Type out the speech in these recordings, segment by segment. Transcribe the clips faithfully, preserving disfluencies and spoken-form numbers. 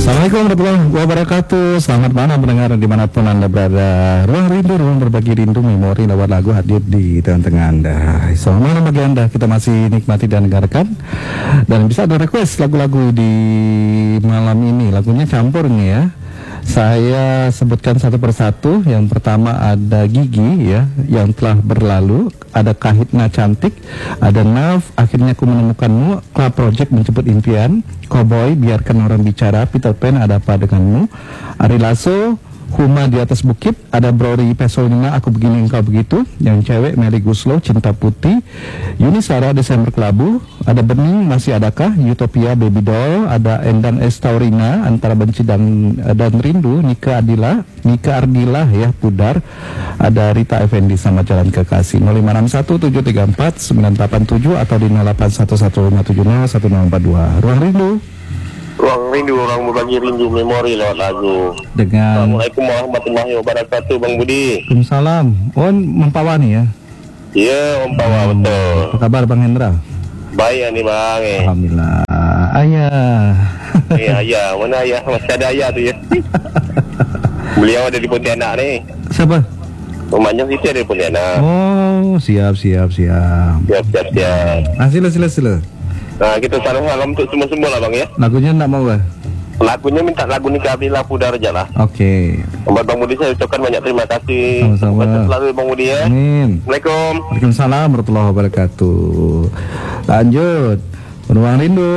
Assalamualaikum warahmatullahi wabarakatuh. Selamat malam pendengar dimanapun Anda berada. Ruang rindu, ruang berbagi rindu, memori lewat lagu hadir di tengah-tengah Anda. Selamat malam bagi Anda. Kita masih nikmati dan dengarkan. Dan bisa ada request lagu-lagu di malam ini. Lagunya campur nih ya. Saya sebutkan satu persatu. Yang pertama ada Gigi ya, yang telah berlalu. Ada Kahitna Cantik, ada Nav, Akhirnya Aku Menemukanmu, Club Project Menjemput Impian, Cowboy, Biarkan Orang Bicara, Peter Pan, Ada Apa Denganmu, Ari Lasso, Huma Di Atas Bukit, ada Brori Pesolina, Aku Begini Engkau Begitu, yang cewek Melly Guslow, Cinta Putih, Yuni Sara, Desember Kelabu, ada Bening, Masih Adakah, Utopia, Baby Doll, ada Endang Estaurina, Antara Benci dan dan Rindu, Nika Adila, Nika Ardila ya, Pudar, ada Rita Effendi sama Jalan Kekasih. Nol lima enam satu tujuh tiga empat sembilan delapan tujuh atau di nol delapan satu satu lima tujuh nol satu nol empat dua. Ruang Rindu. Ruang rindu, orang berbagi rindu, memori lewat lagu. Dengan Assalamualaikum warahmatullahi wabarakatuh, Bang Budi. Waalaikumsalam. Oh, Mempawani ya? Iya, Om Pawa, hmm, betul. Apa kabar Bang Hendra? Baik nih Bang. Eh. Alhamdulillah. Ayah. Iya, ayah. Mana ayah? Masih ada ayah tu ya. Beliau ada di Pontianak nih. Siapa? Rumahnya situ ada di Pontianak. Oh, siap, siap, siap. Siap, siap, siap. Ah, sila, sila, sila. Nah, kita salam-salam untuk semua-semua lah Bang ya. Lagunya tak mau ke? Lagunya minta lagu Nika Ardila Pudar aja lah. Oke. Okay. Buat Bang Budi saya ucapkan banyak terima kasih. Sama-sama. Selalu Bang Budi ya. Amin. Assalamualaikum. Waalaikumsalam warahmatullahi wabarakatuh. Lanjut. Ruang Rindu.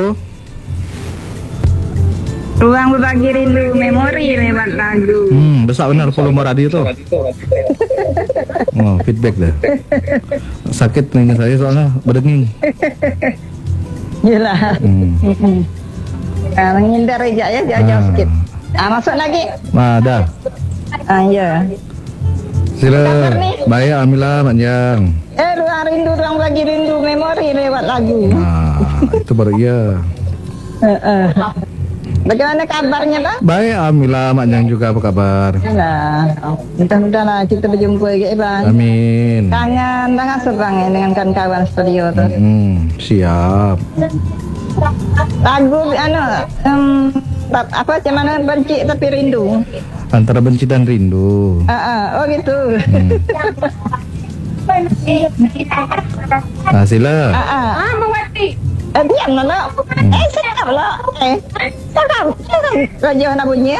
Ruang berbagi rindu, memori lewat lagu. Hmm, besar benar volume radio tuh. Oh, feedback dah. Sakit nih saya soalnya berdenging. Yelah. Hmm. Nah, menghindar aja ya, jauh-jauh sikit. Ah, masuk lagi. Nah, dah. Ah, ya. Sila. Baik, alhamdulillah, panjang. Eh, ruang rindu, ruang bagi rindu, memori lewat lagu. Nah, itu baru iya. Uh, uh. Bagaimana kabarnya, Pak? Baik, alhamdulillah, panjang juga apa kabar? Nah, mudah-mudahan kita berjumpa lagi, Bang. Amin. Kangen, sangat serang ya dengan kawan-kawan studio tuh. Hmm, siap. Lagu, anu, um, apa, cuman benci tapi rindu. Antara benci dan rindu. Uh, uh, oh gitu. Hmm. Nah, sila. Ah, uh, uh. Eh, diam lah, hmm. eh, cakap lah, eh, cakap, cakap, raja nak bunyi,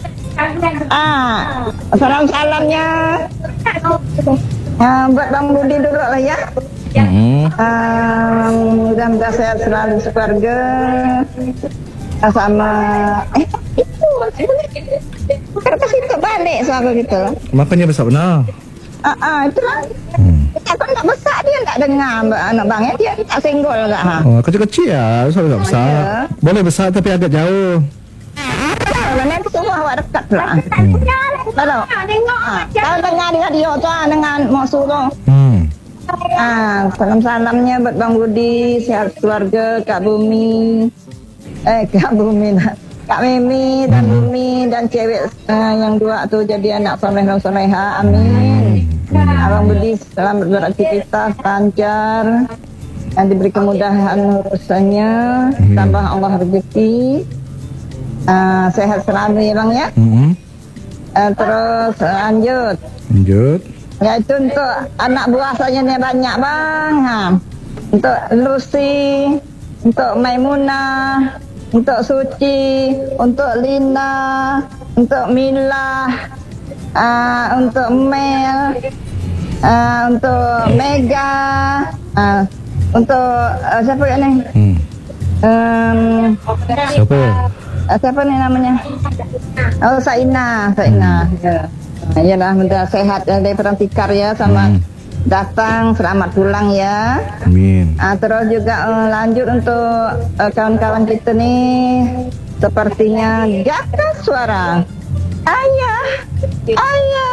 ah, salam-salamnya, ah, buat Bang Budi dulu lah ya, hmm. ah, mudah-mudahan sehat selalu sekeluarga, sama, eh, itu, kenapa sih itu balik suara gitu, makanya besar benar. ah, ah, itulah. Hmm. Aku tak besar dia tak dengar anak bang ya, dia tak senggol tak ha. Oh, kecil-kecil ya, besar tak besar. Ya. Boleh besar tapi agak jauh. Kalau nanti semua awak dekat lah. Hmm. Kalau kalau dengar di radio tu dengan mak suruh. Hmm. Ah, salam-salamnya buat Bang Budi, sehat keluarga, Kak Bumi. Eh, Kak Bumi lah. Kak Mimi dan hmm. Bumi dan cewek uh, yang dua tu jadi anak soleh dan soleha. Amin. Hmm. Abang Budi selamat beraktivitas lancar dan diberi kemudahan urusannya, hmm. tambah Allah rezeki, uh, sehat selalu ya Bang ya. Hmm. Uh, terus uh, lanjut. Lanjut. Ya itu untuk anak buah saya ni banyak Bang. Ha. Untuk Lucy, untuk Maimunah, untuk Suci, untuk Lina, untuk Mila, uh, untuk Mel, uh, untuk Mega, uh, untuk uh, siapa ni? Hmm. Um, siapa? Uh, siapa ni namanya? Oh, Saina, Saina. Hmm. Ya. Yalah, mudah sehat dari perang tikar ya sama. Hmm. Datang, selamat pulang ya. Amin. Ah, terus juga uh, lanjut untuk uh, kawan-kawan kita nih, sepertinya Gaka Suara, ayah, ayah,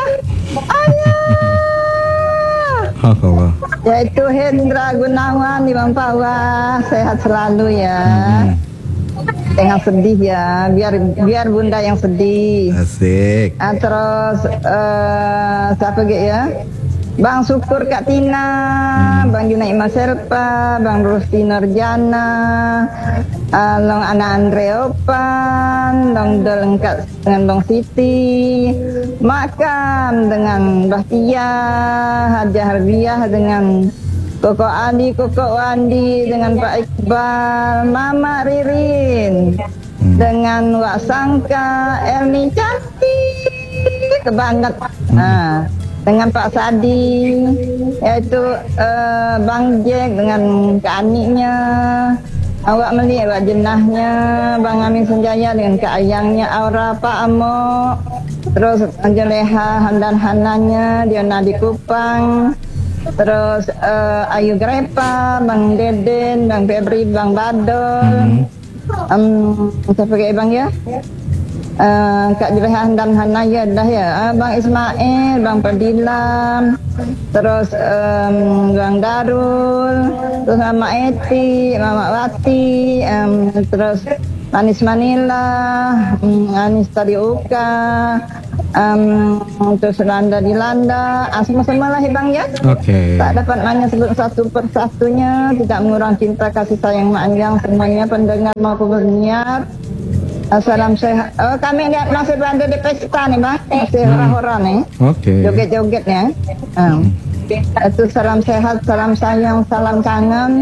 ayah. Allah. Yaitu Hendra Gunawan di Mampawa, sehat selalu ya. Hmm. Jangan sedih ya, biar biar bunda yang sedih. Asik. Ah, terus uh, siapa lagi ya? Bang Syukur Kak Tina, Hmm. Bang Junaid Mas Selpa, Bang Rusti Nurjana, uh, Long Ana Andreopan, Long Delengkat dengan Long Siti, Makam dengan Bahtia, Hajah Harbiah dengan Koko Andi, Koko Wandi dengan Pak Iqbal, Mama Ririn dengan Wak Sangka, Elmi cantik banget. Nah, dengan Pak Sadi, yaitu uh, Bang Jack dengan Kak Aniknya, Awak Meli, Awak Jenahnya, Bang Amin Senjaya dengan Kak Ayangnya, Aura, Pak Amo, terus Angeleha, Handan Hananya, Diana di Kupang, terus uh, Ayu Grepa, Bang Deden, Bang Febri, Bang Badon, um, siapa kayak Bang ya? Uh, Kak Julehan dan Hanaya dah ya, uh, Bang Ismail, Bang Padilam, terus um, Bang Darul, terus Mama Eti, Mama Wati, um, terus Anis Manila, um, Anis Tariuka, um, terus Landa di Landa, ah, semua-semua lah ya Bang ya. Oke. Tak dapat hanya sebut satu persatunya, tidak mengurang cinta kasih sayang panjang semuanya pendengar maupun penyiar. Salam sehat. Oh, kami lihat masih berada di pesta nih, Bang. Masih hora-hora nih. Oke. Joget-jogetnya. Um, itu salam sehat, salam sayang, salam kangen.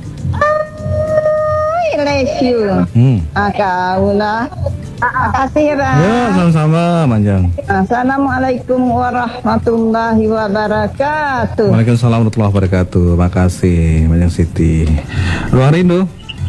I love you. Hmm. Ah, kau lah. Terima kasih ya, Bang. Ya, sama-sama, Manjang. Assalamualaikum warahmatullahi wabarakatuh. Waalaikumsalam warahmatullahi wabarakatuh. Makasih, Manjang Siti. Ruang Rindu.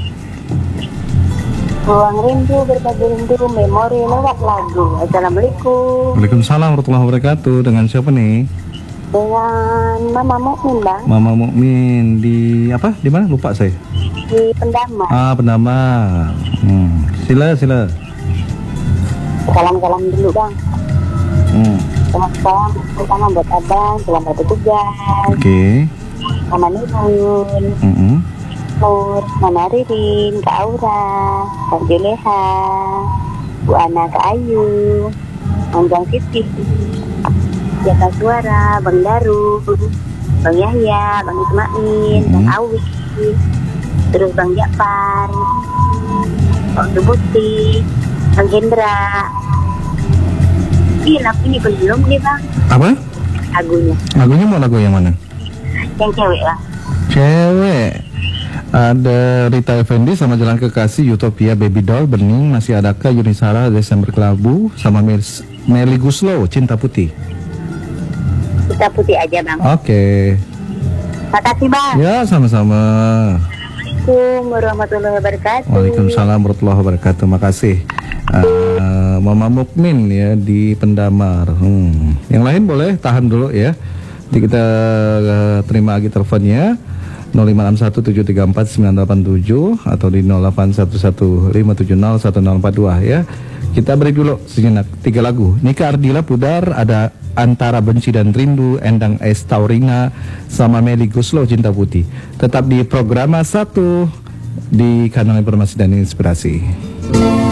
Ruang rindu berbagi rindu memori lewat lagu. Assalamualaikum. Waalaikumsalam warahmatullahi wabarakatuh. Dengan siapa nih? Dengan Mama Mukmin bang Mama Mukmin di apa? Di mana? Lupa saya. di Pendama. Ah, Pendama. Hmm. Sila, sila. Salam-salam dulu bang. Hmm. Salam-salam pertama buat abang. Selamat bertugas. Oke. Mama Nurun, Mm-mm. Nur, Mama Ririn, Kak Aura, Kak Juleha, Bu Ana, Kak Ayu, Bang Siti, Jaka Suara, Bang Daru, Bang Yahya, Bang Ismail, Bang Awi, terus Bang Japar, Bang Subuti, Bang Hendra. Ih, lagu ini belum nih bang, Apa? lagunya. Lagunya mau lagu yang mana? Yang cewek bang. Cewek. Ada Rita Effendi sama Jalan Kekasih, Utopia, Baby Doll, Bening, masih adakah Yunisara, Desember Kelabu, sama Mel- Meli Guslow, Cinta Putih. Kita putih aja bang. Oke. Makasih bang. Ya, sama-sama. Assalamualaikum warahmatullahi wabarakatuh. Waalaikumsalam warahmatullahi wabarakatuh. Makasih. Uh, Mama Mukmin ya di Pendamar. Hmm. Yang lain boleh tahan dulu ya. Nanti kita uh, terima lagi teleponnya nol lima enam satu tujuh tiga empat sembilan delapan tujuh atau di nol delapan satu satu lima tujuh nol satu nol empat dua ya. Kita beri dulu sejenak tiga lagu. Nika Ardila Pudar, ada Antara Benci dan Rindu, Endang S. Taurina, sama Meli Guslow, Cinta Putih. Tetap di Programa satu di Kanal Informasi dan Inspirasi.